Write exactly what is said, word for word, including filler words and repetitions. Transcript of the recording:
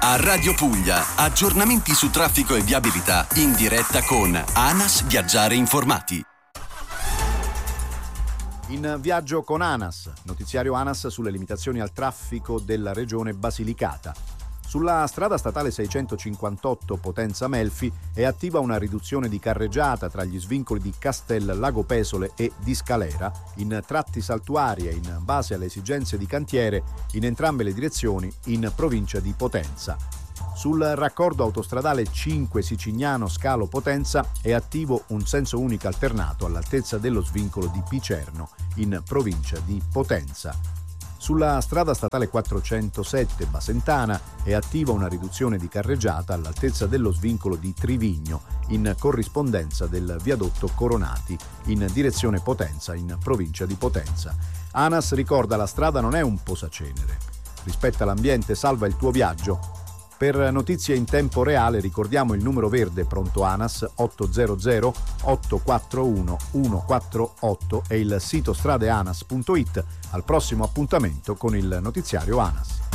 A Radio Puglia, aggiornamenti su traffico e viabilità in diretta con ANAS Viaggiare Informati. In viaggio con ANAS, notiziario ANAS sulle limitazioni al traffico della regione Basilicata. Sulla strada statale seicentocinquantotto Potenza-Melfi è attiva una riduzione di carreggiata tra gli svincoli di Castel Lago Pesole e di Scalera in tratti saltuari e in base alle esigenze di cantiere in entrambe le direzioni in provincia di Potenza. Sul raccordo autostradale cinque Sicignano Scalo Potenza è attivo un senso unico alternato all'altezza dello svincolo di Picerno in provincia di Potenza. Sulla strada statale quattrocentosette Basentana è attiva una riduzione di carreggiata all'altezza dello svincolo di Trivigno in corrispondenza del viadotto Coronati in direzione Potenza in provincia di Potenza. ANAS ricorda: la strada non è un posacenere. Rispetta l'ambiente, salva il tuo viaggio. Per notizie in tempo reale ricordiamo il numero verde pronto ANAS ottocento otto quattro uno uno quattro otto e il sito stradeanas punto it. Al prossimo appuntamento con il notiziario ANAS.